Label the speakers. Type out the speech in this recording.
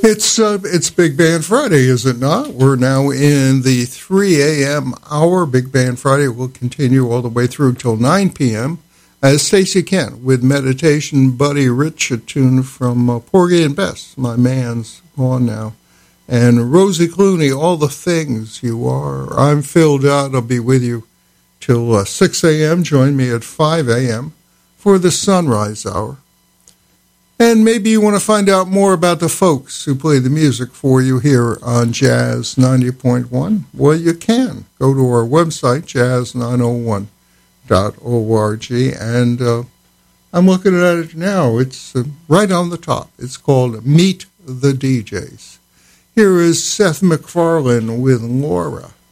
Speaker 1: It's Big Band Friday, is it not? We're now in the 3 a.m. hour. Big Band Friday will continue all the way through till 9 p.m. Stacey Kent with Meditation Buddy Rich, a tune from Porgy and Bess. My man's gone now. And Rosie Clooney, All the Things You Are. I'm filled out. I'll be with you till 6 a.m. Join me at 5 a.m. for the Sunrise Hour. And maybe you want to find out more about the folks who play the music for you here on Jazz 90.1. Well, you can. Go to our website, jazz901.org, and I'm looking at it now. It's right on the top. It's called Meet the DJs. Here is Seth MacFarlane with Laura.